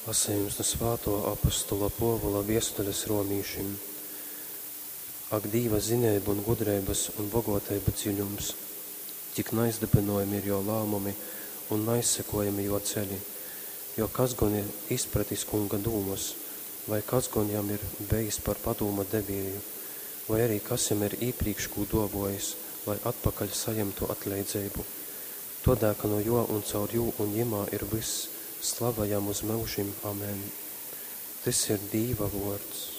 Lasījums no svāto apostola Povila viestuļas romīšim. Ak, Dīva zinēba un gudrēbas un bogoteiba dziļums, cik naizdibinojami ir jo lāmumi un naizsekojami jo ceļi, jo kas gon ir izpratis kunga dūmus, vai kas gon jam ir bejis par padūma devieju, vai arī kas jam ir īprīkš kū dobojis, lai atpakaļ sajemtu atleidzeibu. Todēļ, no jo un caur jū un jimā ir viss, slavajam uz mūžim. Amen. Tas ir Dīva vārds.